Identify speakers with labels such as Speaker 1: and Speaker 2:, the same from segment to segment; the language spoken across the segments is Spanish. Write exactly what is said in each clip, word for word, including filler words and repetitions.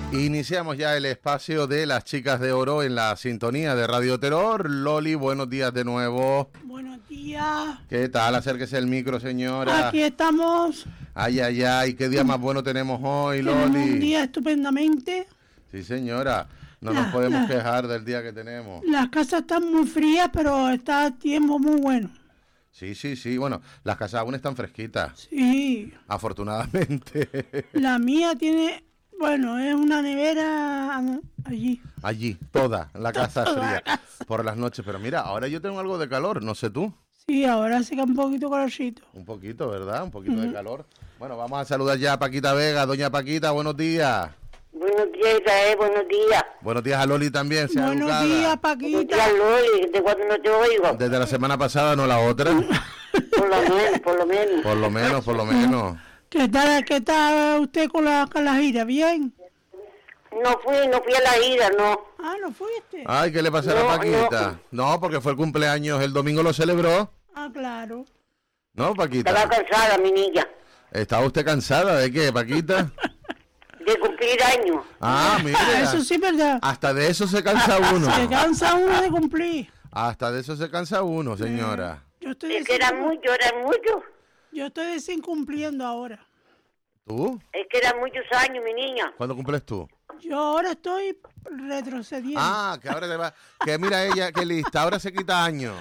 Speaker 1: Iniciamos ya el espacio de las chicas de oro en la sintonía de Radio Terror. Loli, buenos días de nuevo.
Speaker 2: Buenos días.
Speaker 1: ¿Qué tal? Acérquese el micro, señora.
Speaker 2: Aquí estamos.
Speaker 1: Ay, ay, ay, qué día más bueno tenemos hoy,
Speaker 2: Tenemos
Speaker 1: Loli.
Speaker 2: un día estupendamente.
Speaker 1: Sí, señora. No
Speaker 2: La-
Speaker 1: nos podemos
Speaker 2: la-
Speaker 1: quejar del día que tenemos.
Speaker 2: Las casas están muy frías, pero está tiempo muy bueno.
Speaker 1: Sí, sí, sí. Bueno, las casas aún están fresquitas,
Speaker 2: Sí.
Speaker 1: afortunadamente.
Speaker 2: La mía tiene, bueno, es una nevera allí.
Speaker 1: Allí, toda la casa
Speaker 2: Toda
Speaker 1: fría
Speaker 2: la casa.
Speaker 1: por las noches. Pero mira, ahora yo tengo algo de calor, no sé tú.
Speaker 2: Sí, ahora sí que un poquito calorcito.
Speaker 1: Un poquito, ¿verdad? Un poquito de calor. Bueno, vamos a saludar ya a Paquita Vega. Doña Paquita, buenos días.
Speaker 3: Buenos días, Israel, buenos días.
Speaker 1: Buenos días a Loli también, sea
Speaker 2: Buenos
Speaker 1: educada.
Speaker 2: días,
Speaker 3: Buenos
Speaker 2: Paquita.
Speaker 3: días, Loli, ¿de cuándo no te oigo?
Speaker 1: Desde la semana pasada, no la otra.
Speaker 3: Por lo menos, por lo menos.
Speaker 1: Por lo menos, por lo menos.
Speaker 2: ¿Qué tal, qué tal usted con la, con la gira? ¿Bien?
Speaker 3: No fui, no fui a la gira, no.
Speaker 2: Ah, ¿no fuiste?
Speaker 1: Ay, ¿qué le pasará
Speaker 3: No,
Speaker 1: a Paquita? No. porque fue el cumpleaños, el domingo lo celebró.
Speaker 2: Ah, claro.
Speaker 1: ¿No,
Speaker 3: Estaba
Speaker 1: Paquita?
Speaker 3: cansada, mi niña,
Speaker 1: ¿Estaba usted cansada de qué, Paquita?
Speaker 3: de cumplir años.
Speaker 1: Ah, mira.
Speaker 2: Ah, eso sí es verdad.
Speaker 1: Hasta de eso se cansa uno.
Speaker 2: Se cansa uno de cumplir.
Speaker 1: Hasta de eso se cansa uno, señora.
Speaker 2: Yo estoy,
Speaker 3: Es que eran
Speaker 2: desin-
Speaker 3: muchos, eran muchos.
Speaker 2: yo estoy desincumpliendo ahora.
Speaker 1: ¿Tú?
Speaker 3: Es que eran muchos años, mi niña.
Speaker 1: ¿Cuándo cumples tú?
Speaker 2: Yo ahora estoy retrocediendo.
Speaker 1: Ah, que ahora te va... Que mira ella, qué lista, ahora se quita años.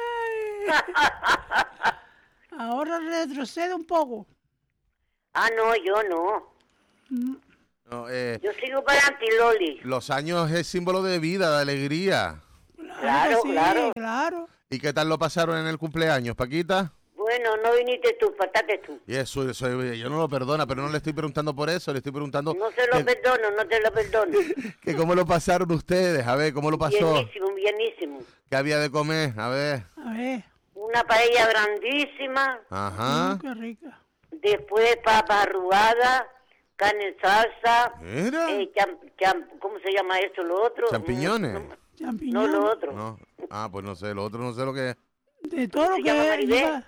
Speaker 2: Ahora retrocedo un poco.
Speaker 3: Ah, no, yo no.
Speaker 1: No, eh,
Speaker 3: Yo sigo para adelante, Loli.
Speaker 1: los años es símbolo de vida, de alegría.
Speaker 3: Claro,
Speaker 2: que sí,
Speaker 3: claro.
Speaker 2: claro.
Speaker 1: ¿Y qué tal lo pasaron en el cumpleaños, Paquita?
Speaker 3: Bueno, no viniste tú, faltaste tú.
Speaker 1: Y eso, eso, yo no lo perdona, pero no le estoy preguntando por eso, le estoy preguntando
Speaker 3: No se lo
Speaker 1: que,
Speaker 3: perdono, no te lo perdono.
Speaker 1: que cómo lo pasaron ustedes, a ver, cómo lo pasó,
Speaker 3: Bienísimo, bienísimo.
Speaker 1: qué había de comer, a ver.
Speaker 2: A ver.
Speaker 3: Una paella grandísima.
Speaker 1: Ajá.
Speaker 2: Mm, qué rica.
Speaker 3: Después papa arrugada, carne en salsa,
Speaker 1: Mira,
Speaker 3: eh, cham- cham- ¿cómo se llama eso? Lo otro.
Speaker 1: champiñones.
Speaker 3: Mm, No,
Speaker 2: Champiñón.
Speaker 3: lo otro.
Speaker 1: No. Ah, pues no sé, lo otro no sé lo que es.
Speaker 2: De todo lo
Speaker 3: ¿Se llama
Speaker 2: que
Speaker 3: Maribel?
Speaker 2: lleva.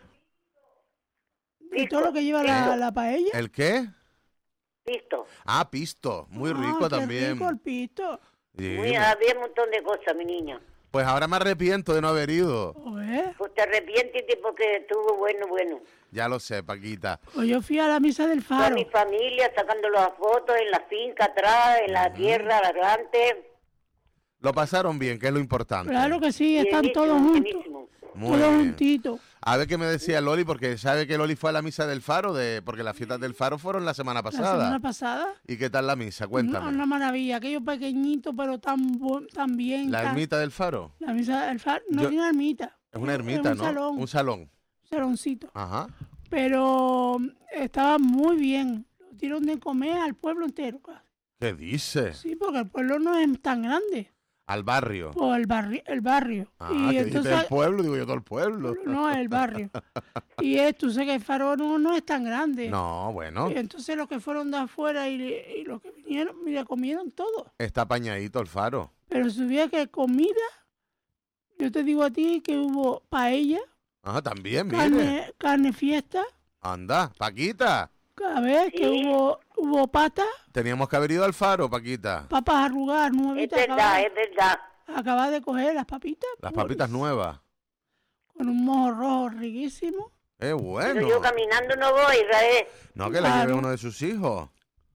Speaker 2: De todo lo que lleva la,
Speaker 3: Pisto.
Speaker 2: la paella.
Speaker 1: ¿El qué?
Speaker 3: Listo.
Speaker 1: Ah, pisto, muy
Speaker 2: Ah,
Speaker 1: rico
Speaker 2: qué
Speaker 1: también.
Speaker 2: rico el pisto.
Speaker 1: Sí,
Speaker 3: Muy, había un montón de cosas, mi niña.
Speaker 1: pues ahora me arrepiento de no haber ido.
Speaker 2: A ver.
Speaker 3: Pues te arrepientes porque estuvo bueno, bueno.
Speaker 1: Ya lo sé, Paquita.
Speaker 2: Pues yo fui a la misa del
Speaker 3: Toda
Speaker 2: faro.
Speaker 3: mi familia sacando las fotos en la finca atrás, en la tierra adelante.
Speaker 1: Lo pasaron bien, que es lo importante.
Speaker 2: Claro que sí, están
Speaker 3: Bienísimo,
Speaker 2: todos juntos.
Speaker 3: bienísimo.
Speaker 1: Muy
Speaker 2: Todos
Speaker 1: bien.
Speaker 2: juntitos.
Speaker 1: A ver qué me decía Loli, porque sabe que Loli fue a la misa del Faro, de porque las fiestas del Faro fueron la semana
Speaker 2: La
Speaker 1: pasada.
Speaker 2: semana pasada.
Speaker 1: ¿Y qué tal la misa?
Speaker 2: Una,
Speaker 1: Cuéntame.
Speaker 2: una maravilla. Aquello pequeñito, pero tan, bu- tan bien.
Speaker 1: ¿La
Speaker 2: tan-
Speaker 1: ermita del Faro?
Speaker 2: La misa del faro. No
Speaker 1: Yo-
Speaker 2: tiene ermita.
Speaker 1: Es una ermita,
Speaker 2: un
Speaker 1: ¿no?
Speaker 2: Salón,
Speaker 1: Un
Speaker 2: un
Speaker 1: salón.
Speaker 2: saloncito.
Speaker 1: Ajá.
Speaker 2: Pero estaba muy bien. Lo dieron de comer al pueblo entero. casi.
Speaker 1: ¿Qué dice?
Speaker 2: Sí, porque el pueblo no es tan grande.
Speaker 1: Al barrio.
Speaker 2: O el, barri el barrio.
Speaker 1: Ah,
Speaker 2: y
Speaker 1: que
Speaker 2: entonces,
Speaker 1: dijiste el pueblo, digo yo todo el pueblo.
Speaker 2: no, el barrio. Y es, tú sabes que el faro no, no es tan grande.
Speaker 1: No, bueno,
Speaker 2: Y entonces los que fueron de afuera y, y los que vinieron, mira, comieron todo.
Speaker 1: está apañadito el Faro.
Speaker 2: Pero si hubiera que comida, yo te digo a ti que hubo paella,
Speaker 1: Ajá, también, mire.
Speaker 2: carne, carne fiesta,
Speaker 1: Anda, Paquita.
Speaker 2: a ver, que
Speaker 3: Sí.
Speaker 2: hubo, hubo pata,
Speaker 1: Teníamos que haber ido al Faro, Paquita.
Speaker 2: papas arrugadas,
Speaker 3: Es
Speaker 2: nuevitas,
Speaker 3: verdad,
Speaker 2: acababa,
Speaker 3: es verdad.
Speaker 2: acababa de coger las papitas.
Speaker 1: Las
Speaker 2: pues,
Speaker 1: papitas nuevas.
Speaker 2: Con un mojo rojo riquísimo.
Speaker 1: Es
Speaker 3: Pero
Speaker 1: bueno.
Speaker 3: yo caminando no voy, Israel.
Speaker 1: No, que la
Speaker 2: Claro.
Speaker 1: lleve uno de sus hijos.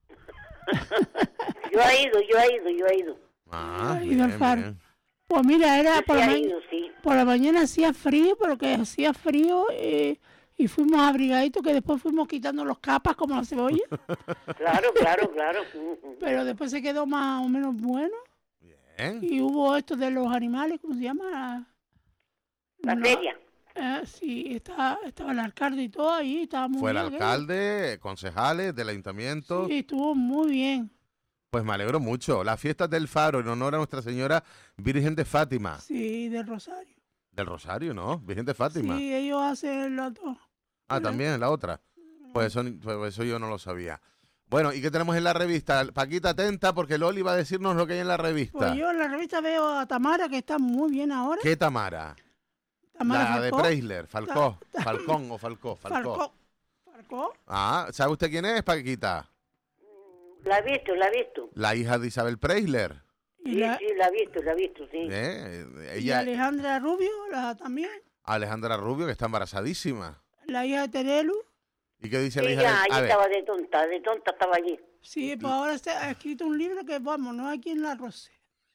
Speaker 3: Yo he ido, yo he ido, yo he ido.
Speaker 1: Ah,
Speaker 2: Ha ido al
Speaker 1: bien,
Speaker 2: Faro.
Speaker 1: bien.
Speaker 2: Pues mira, era
Speaker 3: Yo
Speaker 2: por
Speaker 3: sí
Speaker 2: la,
Speaker 3: he
Speaker 2: ma-
Speaker 3: ido, sí.
Speaker 2: por la mañana hacía frío, pero que hacía frío eh, y fuimos abrigaditos, que después fuimos quitando los capas como la cebolla,
Speaker 3: Claro, claro, claro.
Speaker 2: pero después se quedó más o menos bueno.
Speaker 1: Bien.
Speaker 2: Y hubo esto de los animales, ¿cómo se llama?
Speaker 3: La
Speaker 2: No,
Speaker 3: feria.
Speaker 2: eh, sí, estaba, estaba el alcalde y todo ahí, estaba muy
Speaker 1: Fue el
Speaker 2: bien. aquello.
Speaker 1: alcalde, concejales del ayuntamiento.
Speaker 2: Sí, estuvo muy bien.
Speaker 1: Pues me alegro mucho. Las fiestas del Faro en honor a Nuestra Señora Virgen de Fátima.
Speaker 2: Sí, del Rosario.
Speaker 1: Del Rosario, ¿no? Virgen de Fátima.
Speaker 2: Sí, ellos hacen los dos.
Speaker 1: Ah, también, la otra. Pues eso, pues eso yo no lo sabía. Bueno, ¿y qué tenemos en la revista? Paquita, atenta, porque Loli va a decirnos lo que hay en la revista.
Speaker 2: Pues yo en la revista veo a Tamara, que está muy bien ahora.
Speaker 1: ¿Qué Tamara?
Speaker 2: Tamara
Speaker 1: La de
Speaker 2: Falcó.
Speaker 1: Preisler, Falcó,
Speaker 2: Ta- ta-
Speaker 1: Falcón o Falcó, Falcó.
Speaker 2: Falcó. Falcó.
Speaker 1: Ah, ¿sabe usted quién es, Paquita?
Speaker 3: La he visto, la he visto.
Speaker 1: La hija de Isabel Preisler.
Speaker 2: Y,
Speaker 3: Sí,
Speaker 2: la,
Speaker 3: sí, la he visto, la he visto, sí.
Speaker 1: ¿eh?
Speaker 2: y
Speaker 1: Ella,
Speaker 2: Alejandra Rubio, la, también.
Speaker 1: Alejandra Rubio, que está embarazadísima.
Speaker 2: La hija de Terelu.
Speaker 1: ¿Y qué dice la
Speaker 3: Sí,
Speaker 1: hija
Speaker 3: ya,
Speaker 1: de...
Speaker 3: allí
Speaker 1: A ver,
Speaker 3: estaba de tonta, de tonta estaba allí.
Speaker 2: Sí, pues ahora se ha escrito un libro que, vamos, no aquí en la Roce.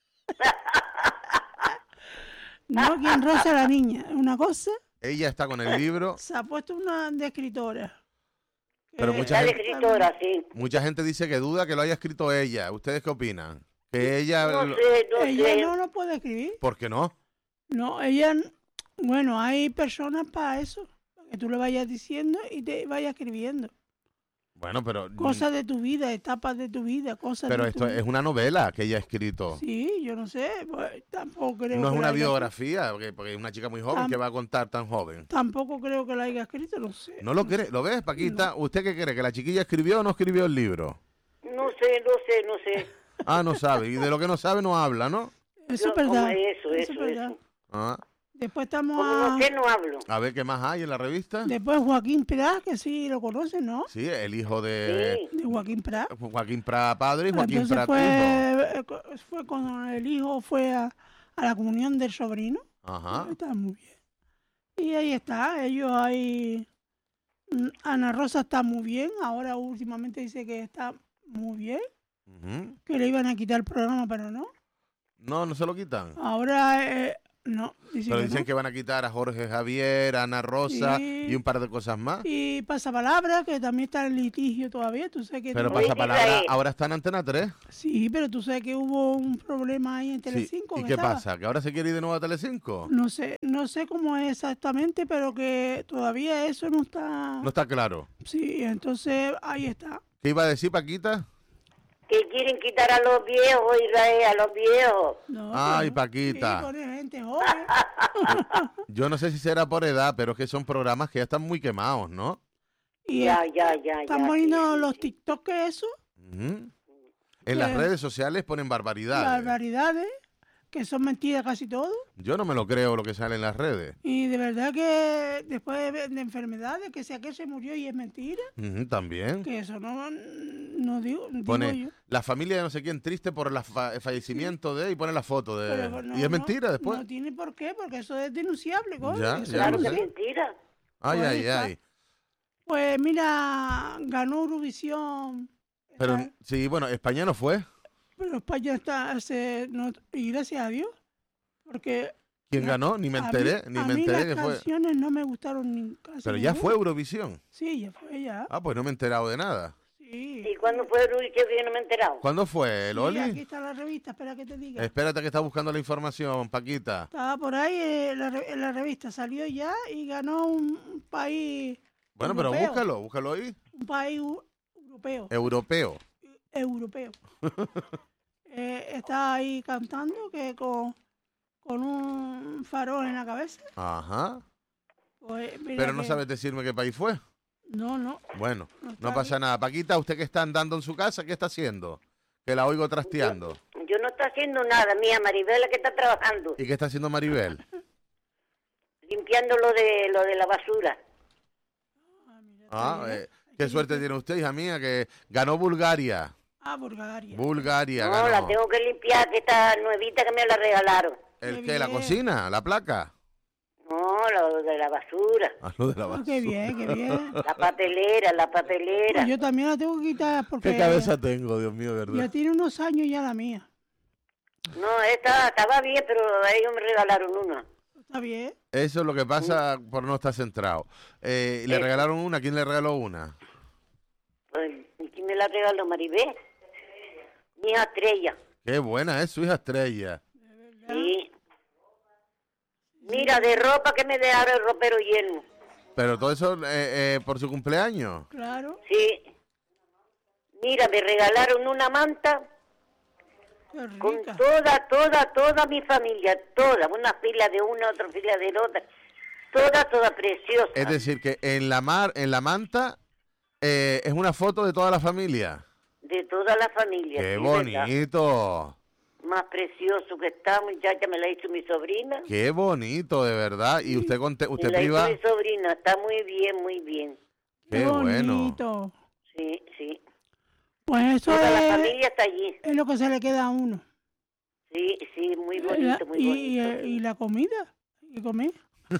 Speaker 2: No aquí en Rosa la niña. Una cosa,
Speaker 1: ella está con el libro.
Speaker 2: se ha puesto una de escritora.
Speaker 1: Pero
Speaker 2: Que-
Speaker 1: mucha
Speaker 3: Está de
Speaker 1: gente-
Speaker 3: escritora, sí.
Speaker 1: Mucha gente dice que duda que lo haya escrito ella. ¿Ustedes qué opinan? Que ella...
Speaker 3: No
Speaker 1: lo-
Speaker 3: sé, no
Speaker 2: Ella
Speaker 3: sé.
Speaker 2: no lo puede escribir.
Speaker 1: ¿Por qué no?
Speaker 2: No, ella, bueno, hay personas para eso, para que tú le vayas diciendo y te vayas escribiendo.
Speaker 1: Bueno, pero...
Speaker 2: Cosas de tu vida, etapas de tu vida, cosas
Speaker 1: Pero
Speaker 2: de
Speaker 1: esto
Speaker 2: tu vida.
Speaker 1: es una novela que ella ha escrito.
Speaker 2: Sí, yo no sé, pues, tampoco creo
Speaker 1: No es
Speaker 2: que
Speaker 1: una
Speaker 2: la haya-
Speaker 1: biografía, porque, porque es una chica muy joven
Speaker 2: Tam-
Speaker 1: que va a contar tan joven.
Speaker 2: Tampoco creo que la haya escrito, no sé.
Speaker 1: ¿No lo cree? ¿Lo ves, Paquita? ¿Usted qué cree? ¿Que la chiquilla escribió o no escribió el libro?
Speaker 3: No sé, no sé, no sé.
Speaker 1: Ah, no sabe. Y de lo que no sabe no habla, ¿no?
Speaker 2: Eso
Speaker 3: Yo,
Speaker 2: es verdad.
Speaker 3: como eso,
Speaker 2: eso
Speaker 3: eso,
Speaker 2: es verdad.
Speaker 3: eso.
Speaker 1: Ah.
Speaker 2: Después estamos
Speaker 3: Como
Speaker 2: a...
Speaker 3: no sé, no hablo.
Speaker 1: A ver, ¿qué más hay en la revista?
Speaker 2: Después Joaquín Prat, que sí lo conocen, ¿no?
Speaker 1: Sí, el hijo de
Speaker 3: Sí.
Speaker 2: De Joaquín Prat.
Speaker 1: Joaquín Prat padre y Joaquín
Speaker 2: Entonces
Speaker 1: Prat hijo.
Speaker 2: fue, fue cuando el hijo fue a, a la comunión del sobrino.
Speaker 1: Ajá.
Speaker 2: Está muy bien. Y ahí está, ellos ahí... mm, Ana Rosa está muy bien, ahora últimamente dice que está muy bien,
Speaker 1: Ujú.
Speaker 2: que le iban a quitar el programa, pero no.
Speaker 1: No, no se lo quitan.
Speaker 2: Ahora, eh, no, dice
Speaker 1: Pero
Speaker 2: que
Speaker 1: dicen
Speaker 2: no.
Speaker 1: que van a quitar a Jorge Javier, a Ana Rosa
Speaker 2: Sí.
Speaker 1: y un par de cosas más.
Speaker 2: Y Pasapalabra, que también está en litigio todavía, tú sabes que...
Speaker 1: Pero
Speaker 2: tuvo-
Speaker 3: Oye,
Speaker 1: pasa palabra,
Speaker 3: Israel.
Speaker 1: ahora está en Antena tres.
Speaker 2: Sí, pero tú sabes que hubo un problema ahí en
Speaker 1: Sí.
Speaker 2: Telecinco.
Speaker 1: ¿Y
Speaker 2: que
Speaker 1: qué
Speaker 2: estaba-
Speaker 1: pasa? ¿Que ahora se quiere ir de nuevo a Telecinco?
Speaker 2: No sé, no sé cómo es exactamente, pero que todavía eso no está...
Speaker 1: No está claro.
Speaker 2: Sí, entonces ahí está.
Speaker 1: ¿Qué iba a decir, Paquita?
Speaker 3: Que quieren quitar a los viejos, Israel, a los viejos.
Speaker 2: No,
Speaker 1: Ay,
Speaker 2: pero-
Speaker 1: Paquita.
Speaker 2: Sí, pone gente joven.
Speaker 1: Yo no sé si será por edad, pero es que son programas que ya están muy quemados, ¿no?
Speaker 2: Y
Speaker 3: Ya,
Speaker 2: eh,
Speaker 3: ya, ya,
Speaker 2: están
Speaker 3: ya.
Speaker 2: poniendo
Speaker 3: sí, sí,
Speaker 2: los
Speaker 3: sí.
Speaker 2: TikTok que eso,
Speaker 1: Ujú. En las
Speaker 2: Pues,
Speaker 1: redes sociales ponen barbaridades.
Speaker 2: barbaridades, que son mentiras casi todo.
Speaker 1: Yo no me lo creo lo que sale en las redes.
Speaker 2: Y de verdad que después de, de enfermedades, que sea que se murió y es mentira,
Speaker 1: Ujú, también.
Speaker 2: que eso no, no digo, digo yo.
Speaker 1: Pone la familia de no sé quién triste por la fa- el fallecimiento de y pone la foto de...
Speaker 2: Pero no,
Speaker 1: y es
Speaker 2: no,
Speaker 1: mentira después.
Speaker 2: No tiene por qué, porque eso es denunciable, coño,
Speaker 1: Ya,
Speaker 2: eso
Speaker 1: ya
Speaker 3: Claro
Speaker 1: lo
Speaker 3: que
Speaker 1: sé.
Speaker 3: es mentira.
Speaker 1: Ay,
Speaker 2: Pues ahí
Speaker 1: ay,
Speaker 2: está.
Speaker 1: ay.
Speaker 2: Pues mira, ganó Eurovisión.
Speaker 1: Pero
Speaker 2: Está-
Speaker 1: sí, bueno, España no fue.
Speaker 2: pero España está, se, no, y gracias a Dios, porque
Speaker 1: ¿Quién
Speaker 2: la-
Speaker 1: ganó? Ni me
Speaker 2: a mí-
Speaker 1: enteré, ni
Speaker 2: a
Speaker 1: me
Speaker 2: mí
Speaker 1: enteré
Speaker 2: las
Speaker 1: que fue.
Speaker 2: canciones no me gustaron ni casi
Speaker 1: Pero ya
Speaker 2: ninguna.
Speaker 1: fue Eurovisión.
Speaker 2: Sí, ya fue ya.
Speaker 1: Ah, pues no me he enterado de nada.
Speaker 2: Sí.
Speaker 3: ¿Y cuándo fue Eurovisión que yo no me he enterado?
Speaker 1: ¿Cuándo fue,
Speaker 2: Sí,
Speaker 1: Loli?
Speaker 2: aquí está la revista, espera que te diga.
Speaker 1: Espérate que está buscando la información, Paquita.
Speaker 2: Estaba por ahí eh, la re- en la revista, salió ya y ganó un, un país
Speaker 1: Bueno, pero
Speaker 2: europeo.
Speaker 1: búscalo, búscalo ahí.
Speaker 2: Un país u- europeo.
Speaker 1: Europeo.
Speaker 2: europeo. Eh, está ahí cantando que con, con un farol en la cabeza.
Speaker 1: Ajá.
Speaker 2: Pues, mira
Speaker 1: Pero no
Speaker 2: que-
Speaker 1: sabes decirme qué país fue.
Speaker 2: No, no.
Speaker 1: Bueno,
Speaker 2: No está
Speaker 1: no pasa
Speaker 2: bien.
Speaker 1: nada. Paquita, ¿usted que está andando en su casa? ¿Qué está haciendo? Que la oigo trasteando.
Speaker 3: Yo no estoy haciendo nada, mía Maribel la que está trabajando,
Speaker 1: ¿Y qué está haciendo Maribel?
Speaker 3: limpiando lo de lo de la basura.
Speaker 2: Ah, mira,
Speaker 1: Ah,
Speaker 2: está bien.
Speaker 1: eh, qué suerte tiene usted, hija mía, que ganó Bulgaria.
Speaker 2: Ah, Bulgaria.
Speaker 1: Bulgaria
Speaker 3: No,
Speaker 1: ganó.
Speaker 3: la tengo que limpiar, que está nuevita que me la regalaron.
Speaker 1: ¿El
Speaker 2: Qué
Speaker 1: qué? ¿La
Speaker 2: bien.
Speaker 1: cocina? ¿La placa?
Speaker 3: No, lo de la basura.
Speaker 1: Ah, lo de la
Speaker 2: Ah,
Speaker 1: basura.
Speaker 2: qué bien, qué bien.
Speaker 3: La papelera, la papelera.
Speaker 2: Pues yo también la tengo que quitar porque
Speaker 1: ¿Qué cabeza tengo, Dios mío,
Speaker 2: ya
Speaker 1: verdad?
Speaker 2: tiene unos años ya la mía.
Speaker 3: No, esta estaba bien, pero ellos me regalaron una.
Speaker 2: Está bien.
Speaker 1: Eso es lo que pasa por no estar centrado. Eh, ¿Le
Speaker 3: Eso.
Speaker 1: regalaron una? ¿Quién le regaló una?
Speaker 3: Pues, ¿y quién me la regaló? Maribel. Mi hija Estrella.
Speaker 1: Qué buena es su hija Estrella.
Speaker 3: Sí. Mira, de ropa que me dejaron el ropero lleno.
Speaker 1: Pero todo eso eh, eh, por su cumpleaños.
Speaker 2: Claro.
Speaker 3: Sí. Mira, me regalaron una manta
Speaker 2: Qué
Speaker 3: con
Speaker 2: rica.
Speaker 3: toda, toda, toda mi familia. Toda. Una fila de una, otra fila de otra. Toda, toda preciosa.
Speaker 1: Es decir, que en la mar, en la manta eh, es una foto de toda la familia.
Speaker 3: De toda la familia.
Speaker 1: Qué
Speaker 3: sí, ¿verdad?
Speaker 1: bonito.
Speaker 3: Más precioso que está, muchacha, me la hizo mi sobrina.
Speaker 1: Qué bonito, de verdad. Y usted conte,
Speaker 3: Me
Speaker 1: usted
Speaker 3: la
Speaker 1: priva.
Speaker 3: hizo mi sobrina, está muy bien, muy bien.
Speaker 1: Qué bueno.
Speaker 2: bonito.
Speaker 3: Sí, sí.
Speaker 2: Pues eso
Speaker 3: Toda la
Speaker 2: es,
Speaker 3: familia está allí.
Speaker 2: es lo que se le queda a uno.
Speaker 3: Sí, sí, muy
Speaker 2: Y la,
Speaker 3: bonito, muy
Speaker 2: y,
Speaker 3: bonito.
Speaker 2: y- y la comida, hay que comer.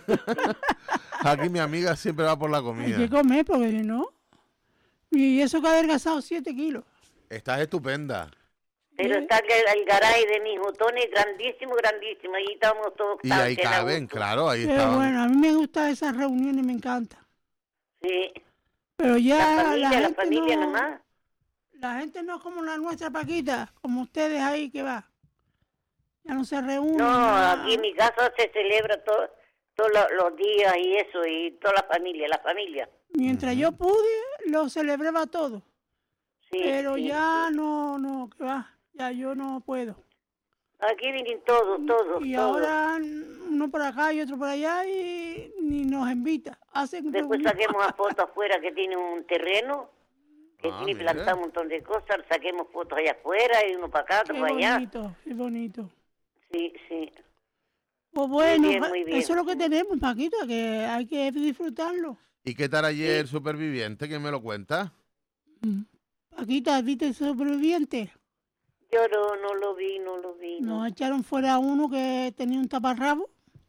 Speaker 1: Aquí mi amiga siempre va por la
Speaker 2: Hay
Speaker 1: comida.
Speaker 2: que comer porque si no. Y eso que ha adelgazado siete kilos.
Speaker 1: Estás estupenda.
Speaker 3: Pero está el, el garaje de mis botones grandísimo, grandísimo. Allí estamos todos.
Speaker 1: Y ahí
Speaker 3: tan a
Speaker 1: caben,
Speaker 3: gusto.
Speaker 1: claro, ahí
Speaker 2: Pero
Speaker 1: estaban.
Speaker 2: bueno, a mí me gustan esas reuniones, me encanta.
Speaker 3: Sí,
Speaker 2: Pero ya
Speaker 3: la familia, la,
Speaker 2: gente
Speaker 3: familia
Speaker 2: no,
Speaker 3: nomás.
Speaker 2: la gente no es como la nuestra, Paquita, como ustedes ahí que va. Ya no se reúnen.
Speaker 3: No,
Speaker 2: nada.
Speaker 3: aquí en mi casa se celebra todo, todos lo- los días y eso, y toda la familia, la familia.
Speaker 2: Mientras yo pude, lo celebraba todo.
Speaker 3: Sí,
Speaker 2: Pero
Speaker 3: sí,
Speaker 2: ya
Speaker 3: sí.
Speaker 2: no, no, que va. Ya yo no puedo.
Speaker 3: Aquí vienen todos, todos,
Speaker 2: Y
Speaker 3: todos.
Speaker 2: ahora uno por acá y otro por allá y ni nos invita. Hacen
Speaker 3: Después
Speaker 2: reunión.
Speaker 3: saquemos a fotos afuera que tiene un terreno, que
Speaker 1: Ah,
Speaker 3: tiene
Speaker 1: mira.
Speaker 3: plantado un montón de cosas, saquemos fotos allá afuera y uno para acá, otro
Speaker 2: Qué
Speaker 3: para allá.
Speaker 2: bonito, qué bonito.
Speaker 3: Sí, sí.
Speaker 2: Pues bueno,
Speaker 3: bien, muy bien.
Speaker 2: eso es lo que tenemos, Paquita, que hay que disfrutarlo.
Speaker 1: ¿Y qué tal ayer el superviviente? ¿Quién me lo cuenta?
Speaker 2: Mm. Paquita, ¿viste Superviviente?
Speaker 3: Yo no, no lo vi, no lo vi. No.
Speaker 2: Nos echaron fuera a uno que tenía un taparrabo.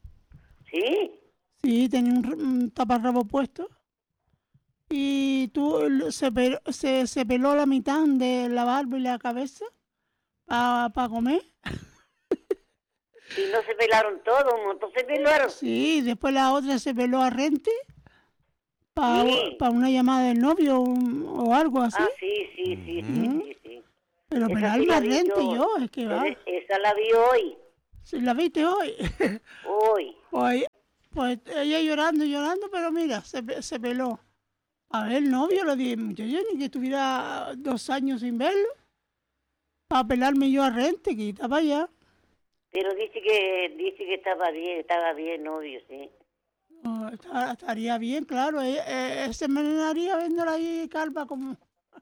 Speaker 3: Sí,
Speaker 2: Sí, tenía un, r- un taparrabo puesto. Y tú, l- se, pe- se, se peló la mitad de la barba y la cabeza para comer.
Speaker 3: y no se pelaron todos, un montón se pelaron.
Speaker 2: Sí, después la otra se peló a rente para
Speaker 3: Sí.
Speaker 2: una llamada del novio un- o algo así.
Speaker 3: Ah, sí, sí, sí, sí,
Speaker 2: Ujú.
Speaker 3: sí, sí.
Speaker 2: Pero
Speaker 3: esa
Speaker 2: pelarme
Speaker 3: sí la
Speaker 2: a
Speaker 3: vi
Speaker 2: rente
Speaker 3: yo.
Speaker 2: yo, es que va.
Speaker 3: Esa, esa la vi hoy,
Speaker 2: Si la viste hoy.
Speaker 3: hoy.
Speaker 2: Pues, pues ella llorando, llorando, pero mira, se, pe- se peló. A ver, el novio le dije, muchacho, ni que estuviera dos años sin verlo. Para pelarme yo a rente, que estaba allá.
Speaker 3: Pero dice que dice que estaba bien, estaba bien, novio, sí.
Speaker 2: No, está- estaría bien, claro. Él, él se envenenaría viéndola ahí calva como...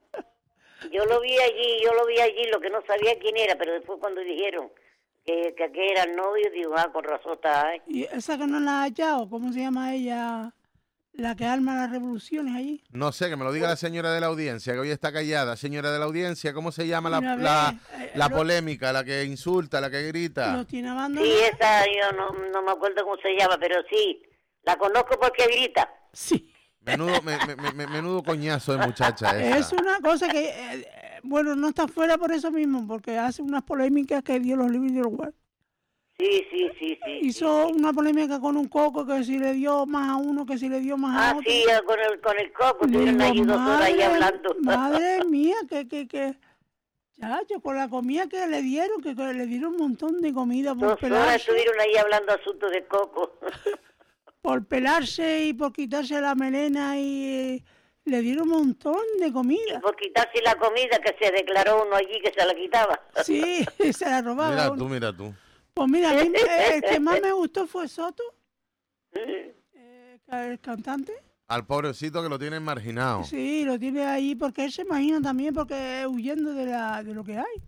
Speaker 3: Yo lo vi allí, yo lo vi allí, lo que no sabía quién era, pero después cuando dijeron que, que aquel era el novio, digo, ah, con razón está, ahí.
Speaker 2: Y esa que no la ha hallado, ¿cómo se llama ella? La que arma las revoluciones allí.
Speaker 1: No sé, que me lo diga la señora de la audiencia, que hoy está callada. Señora de la audiencia, ¿cómo se llama la,
Speaker 2: Mira, ve,
Speaker 1: la,
Speaker 2: eh,
Speaker 1: la
Speaker 2: lo-
Speaker 1: polémica, la que insulta, la que grita?
Speaker 2: Lo tiene
Speaker 3: Sí,
Speaker 2: abandonado.
Speaker 3: esa yo no, no me acuerdo cómo se llama, pero sí, la conozco porque grita.
Speaker 2: Sí.
Speaker 1: Menudo, me- me- me- menudo coñazo de muchacha esa.
Speaker 2: Es una cosa que, eh, eh, bueno, no está fuera por eso mismo, porque hace unas polémicas que dio los libros y los guardas.
Speaker 3: Sí, sí, sí, sí.
Speaker 2: Hizo una polémica con un coco que si le dio más a uno, que si le dio más a
Speaker 3: Ah,
Speaker 2: otro.
Speaker 3: sí, con el, con el coco,
Speaker 2: Digo,
Speaker 3: estuvieron ahí dos horas ahí
Speaker 2: madre,
Speaker 3: hablando.
Speaker 2: madre mía, que, que, que, chacho, con la comida que le dieron, que, que le dieron un montón de comida por
Speaker 3: Dos horas
Speaker 2: pelarse,
Speaker 3: estuvieron ahí hablando asuntos de coco.
Speaker 2: por pelarse y por quitarse la melena y eh, le dieron un montón de comida.
Speaker 3: Por quitarse la comida que se declaró uno allí que se la quitaba.
Speaker 2: Sí, se la robaba.
Speaker 1: Mira
Speaker 2: uno.
Speaker 1: tú, mira tú.
Speaker 2: Pues mira, a mí me- el que más me gustó fue Soto, eh, el cantante.
Speaker 1: Al pobrecito que lo tienen marginado.
Speaker 2: Sí, lo tiene ahí porque él se imagina también porque huyendo de, la, de lo que hay.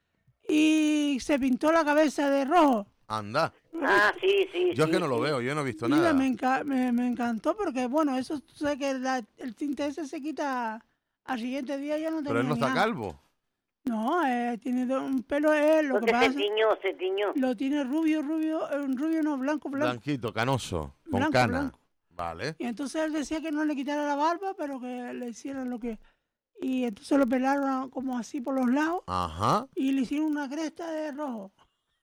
Speaker 2: Y se pintó la cabeza de rojo.
Speaker 1: Anda.
Speaker 3: Ah, sí, sí.
Speaker 1: Yo es
Speaker 3: sí,
Speaker 1: que no lo
Speaker 3: sí.
Speaker 1: veo, yo no he visto
Speaker 2: Mira,
Speaker 1: nada.
Speaker 2: me, enca- me, me encantó porque, bueno, eso, tú sabes que la- el tinte ese se quita al siguiente día, ya no tenía
Speaker 1: Pero él no está
Speaker 2: nada.
Speaker 1: calvo.
Speaker 2: No, eh, tiene do- un pelo, él, lo que
Speaker 3: Porque se
Speaker 2: pasa,
Speaker 3: tiñó, se tiñó.
Speaker 2: lo tiene rubio, rubio, eh, rubio no, blanco, blanco.
Speaker 1: Blanquito, canoso, con
Speaker 2: Blanco,
Speaker 1: cana.
Speaker 2: blanco.
Speaker 1: Vale.
Speaker 2: Y entonces él decía que no le quitara la barba, pero que le hicieran lo que... Y entonces lo pelaron como así por los lados
Speaker 1: Ajá.
Speaker 2: y le hicieron una cresta de rojo.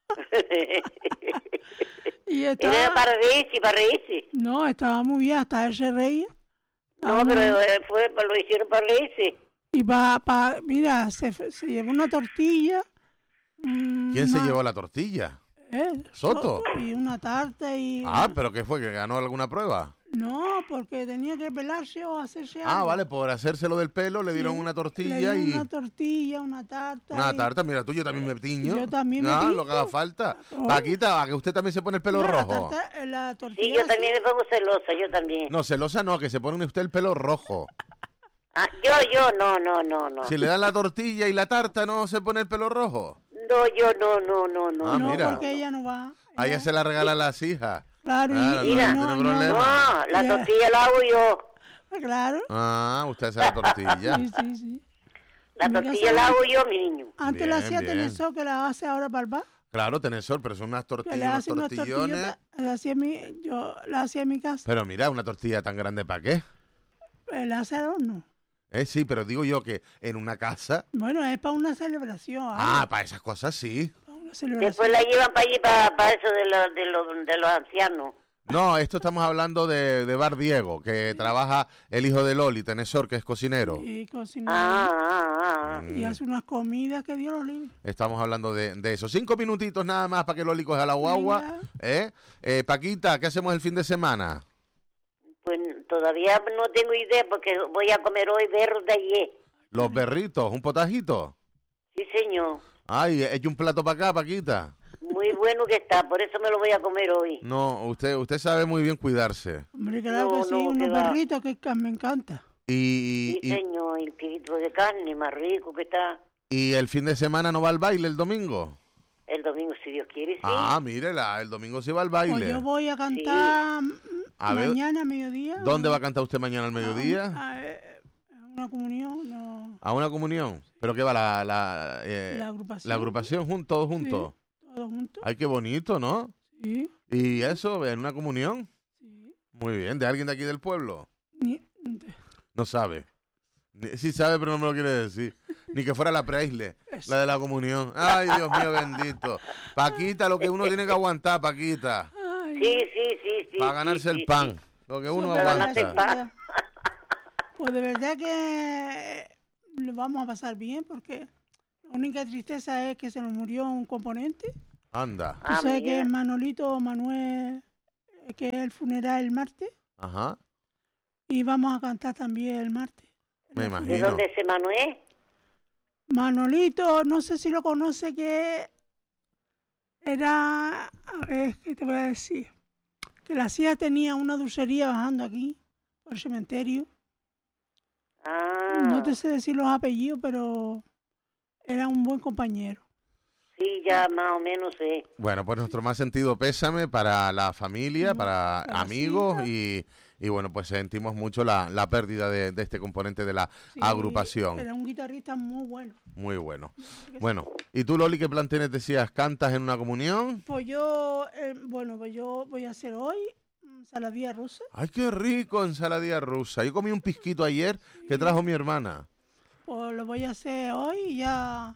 Speaker 2: Y
Speaker 3: Era
Speaker 2: estaba...
Speaker 3: para reírse, para reírse.
Speaker 2: No, estaba muy bien, hasta él se reía.
Speaker 3: No,
Speaker 2: Estaba muy
Speaker 3: pero
Speaker 2: bien.
Speaker 3: eh, fue, lo hicieron para reírse.
Speaker 2: Y pa, pa, mira, se, f- se llevó una tortilla. mm,
Speaker 1: ¿Quién se
Speaker 2: una-
Speaker 1: llevó la tortilla?
Speaker 2: él,
Speaker 1: Soto.
Speaker 2: Y una tarta y...
Speaker 1: Ah, pero ¿qué fue? ¿Que ganó alguna prueba?
Speaker 2: No, porque tenía que pelarse o hacerse
Speaker 1: Ah,
Speaker 2: algo.
Speaker 1: vale, por hacérselo del pelo le dieron
Speaker 2: Sí,
Speaker 1: una
Speaker 2: le
Speaker 1: tortilla
Speaker 2: dieron
Speaker 1: y...
Speaker 2: una tortilla, una tarta.
Speaker 1: Una
Speaker 2: y-
Speaker 1: tarta, mira tú, yo también me tiño.
Speaker 2: Yo también me
Speaker 1: Ah,
Speaker 2: pinto.
Speaker 1: lo que haga falta.
Speaker 2: Oh.
Speaker 1: Paquita, ¿a que usted también se pone el pelo
Speaker 2: No, la
Speaker 1: rojo?
Speaker 2: tarta- la
Speaker 3: Sí,
Speaker 2: tortilla
Speaker 3: yo
Speaker 2: así.
Speaker 3: también me pongo celosa, yo también.
Speaker 1: No, celosa no, que se pone usted el pelo rojo.
Speaker 3: Ah, yo, yo, no, no, no, no.
Speaker 1: Si le dan la tortilla y la tarta, ¿no se pone el pelo rojo?
Speaker 3: No, yo no, no, no, no.
Speaker 1: Ah,
Speaker 2: No,
Speaker 1: mira.
Speaker 2: porque ella no va.
Speaker 1: A ella se la regalan las hijas.
Speaker 2: Claro, y-
Speaker 1: Claro,
Speaker 2: y,
Speaker 3: no,
Speaker 2: no,
Speaker 1: no tiene
Speaker 2: no,
Speaker 1: problema.
Speaker 3: No, la
Speaker 2: Ya.
Speaker 3: tortilla la hago yo.
Speaker 2: Claro.
Speaker 1: Ah, usted hace la tortilla.
Speaker 2: Sí, sí, sí.
Speaker 3: La
Speaker 2: En mi
Speaker 3: tortilla
Speaker 2: casa-
Speaker 3: la hago yo, mi niño.
Speaker 2: Antes
Speaker 1: Bien,
Speaker 2: la hacía
Speaker 1: bien.
Speaker 2: Tenesor, que la hace ahora para el bar.
Speaker 1: Claro, tenés sol, pero son unas
Speaker 2: Que le
Speaker 1: tortillas, unos
Speaker 2: hace unas
Speaker 1: tortillones.
Speaker 2: tortillotas. La hacía en mi, yo la hacía en mi casa.
Speaker 1: Pero mira, una tortilla tan grande, ¿para qué?
Speaker 2: Eh, La hace al horno.
Speaker 1: Eh, sí, pero digo yo que en una casa...
Speaker 2: Bueno, es para una celebración.
Speaker 1: Ah,
Speaker 2: algo,
Speaker 1: para esas cosas sí.
Speaker 2: para una celebración.
Speaker 3: Después la llevan para allí, para, para eso de, los de, los, de los ancianos.
Speaker 1: No, esto estamos hablando de, de Bar Diego, que trabaja el hijo de Loli, Tenesor, que es cocinero.
Speaker 2: Y cocina.
Speaker 3: Ah, ah, ah.
Speaker 2: Y hace unas comidas que Dios lo libre.
Speaker 1: Estamos hablando de, de eso. Cinco minutitos nada más para que Loli coja la guagua.
Speaker 2: Venga.
Speaker 1: ¿Eh? Eh, Paquita, ¿qué hacemos el fin de semana?
Speaker 3: Pues todavía no tengo idea porque voy a comer hoy berros de ayer.
Speaker 1: Los berritos, un potajito.
Speaker 3: Sí, señor.
Speaker 1: Ay, eche un plato para acá, Paquita.
Speaker 3: Muy bueno que está, por eso me lo voy a comer hoy.
Speaker 1: No, usted usted sabe muy bien cuidarse.
Speaker 2: Hombre, claro
Speaker 3: No,
Speaker 2: que sí,
Speaker 3: no,
Speaker 2: unos
Speaker 3: que va.
Speaker 2: perritos que que me encanta.
Speaker 1: Y,
Speaker 3: Sí,
Speaker 1: y,
Speaker 3: señor, el kilito de carne más rico que está.
Speaker 1: y el fin de semana no va al baile el domingo.
Speaker 3: El domingo, si Dios quiere, sí.
Speaker 1: Ah, mírela, el domingo sí va al
Speaker 2: Pues
Speaker 1: baile.
Speaker 2: yo voy a cantar mm,
Speaker 1: A ver,
Speaker 2: mañana a mediodía.
Speaker 1: ¿dónde va a cantar usted mañana al mediodía?
Speaker 2: A, eh, a una comunión, no,
Speaker 1: A una comunión. ¿Pero qué va la, la, eh,
Speaker 2: la agrupación.
Speaker 1: la agrupación jun- todos juntos?
Speaker 2: Todos juntos.
Speaker 1: Ay, qué bonito, ¿no?
Speaker 2: Sí,
Speaker 1: ¿Y eso, en una comunión?
Speaker 2: sí.
Speaker 1: Muy bien, ¿de alguien de aquí del pueblo?
Speaker 2: Ni-
Speaker 1: No sabe. Ni- Sí sabe, pero no me lo quiere decir. Ni que fuera la Preisle, la de la comunión. Ay, Dios mío bendito. Paquita, lo que uno tiene que aguantar, Paquita.
Speaker 2: Ay,
Speaker 3: Sí, sí, sí, sí.
Speaker 1: Para
Speaker 3: sí,
Speaker 1: ganarse
Speaker 3: sí,
Speaker 1: el pan. Lo que uno
Speaker 2: pues,
Speaker 3: Para ganarse el
Speaker 1: aguanta.
Speaker 3: pan.
Speaker 2: Pues de verdad que lo vamos a pasar bien porque la única tristeza es que se nos murió un componente.
Speaker 1: Anda.
Speaker 2: Tú
Speaker 3: Ah,
Speaker 2: sabes que
Speaker 3: mira.
Speaker 2: es Manolito Manuel, eh, que es el funeral el martes,
Speaker 1: Ajá.
Speaker 2: y vamos a cantar también el martes.
Speaker 1: Me
Speaker 3: ¿De
Speaker 1: imagino.
Speaker 3: dónde es ese Manuel?
Speaker 2: Manolito, no sé si lo conoce, que era, a ver, ¿qué te voy a decir? Que la hacía tenía una dulcería bajando aquí, por el cementerio.
Speaker 3: Ah,
Speaker 2: No te sé decir los apellidos, pero era un buen compañero.
Speaker 3: sí, ya más o menos sé.
Speaker 1: Bueno, pues nuestro más sentido pésame para la familia, para
Speaker 2: para
Speaker 1: amigos
Speaker 2: las
Speaker 1: y, y bueno, pues sentimos mucho la, la pérdida de, de este componente de la
Speaker 2: Sí,
Speaker 1: agrupación.
Speaker 2: Era un guitarrista muy bueno.
Speaker 1: Muy bueno. Bueno, ¿y tú, Loli, qué plan tienes? Decías, ¿cantas en una comunión?
Speaker 2: Pues yo, eh, bueno, pues yo voy a hacer hoy mm, saladilla rusa.
Speaker 1: ¡Ay, qué rico! Ensaladilla rusa. Yo comí un pisquito ayer que trajo mi hermana.
Speaker 2: Pues lo voy a hacer hoy y ya.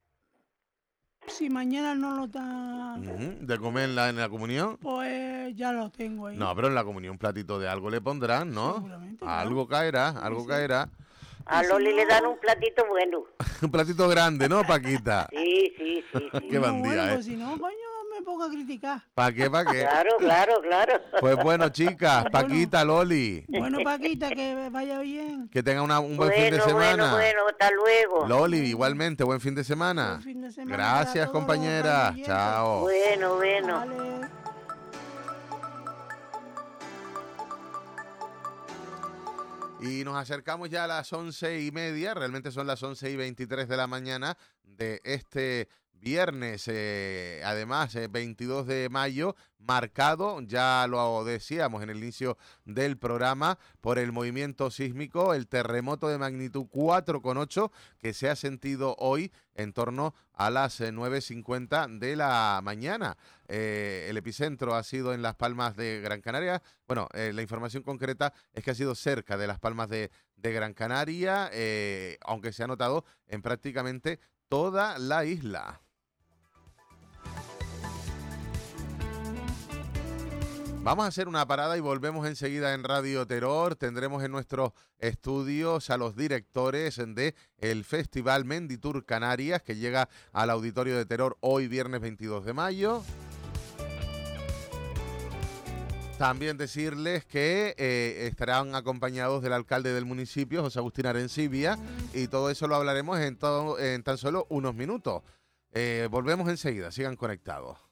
Speaker 2: Si mañana no lo dan,
Speaker 1: Ujú, ¿de comer en la, en la comunión?
Speaker 2: pues ya lo tengo ahí.
Speaker 1: No, pero en la comunión un platito de algo le pondrán, ¿no?
Speaker 2: Seguramente, ¿no?
Speaker 1: Algo caerá, algo
Speaker 2: sí.
Speaker 1: caerá.
Speaker 3: A Loli le dan un platito bueno.
Speaker 1: Un platito grande, ¿no, Paquita?
Speaker 3: Sí, sí, sí. sí.
Speaker 1: Qué
Speaker 2: No,
Speaker 1: bandida,
Speaker 2: bueno,
Speaker 1: ¿eh?
Speaker 2: pues si no, coño, me pongo a criticar.
Speaker 1: ¿Para qué, para qué?
Speaker 3: Claro, claro, claro.
Speaker 1: Pues bueno, chicas,
Speaker 2: Bueno.
Speaker 1: Paquita, Loli,
Speaker 2: Bueno, Paquita, que vaya bien.
Speaker 1: que tengan una- un buen fin de
Speaker 3: Bueno,
Speaker 1: semana.
Speaker 3: bueno, bueno, hasta luego.
Speaker 1: Loli, igualmente, buen fin de semana.
Speaker 2: Buen fin de semana para
Speaker 1: Gracias,
Speaker 2: todos los
Speaker 1: compañera.
Speaker 2: radioyentes.
Speaker 1: Chao.
Speaker 3: Bueno, bueno.
Speaker 2: Vale.
Speaker 1: Y nos acercamos ya a las once y media, realmente son las once y veintitrés de la mañana de este viernes, eh, además eh, veintidós de mayo, marcado, ya lo decíamos en el inicio del programa, por el movimiento sísmico, el terremoto de magnitud cuatro coma ocho que se ha sentido hoy en torno a las eh, nueve cincuenta de la mañana. Eh, el epicentro ha sido en Las Palmas de Gran Canaria. Bueno, eh, la información concreta es que ha sido cerca de Las Palmas de, de Gran Canaria, eh, aunque se ha notado en prácticamente toda la isla. Vamos a hacer una parada y volvemos enseguida en Radio Terror. Tendremos en nuestros estudios a los directores de el Festival Menditur Canarias, que llega al Auditorio de Terror hoy viernes veintidós de mayo. También decirles que eh, estarán acompañados del alcalde del municipio, José Agustín Arencibia, y todo eso lo hablaremos en, todo, en tan solo unos minutos. Eh, volvemos enseguida, sigan conectados.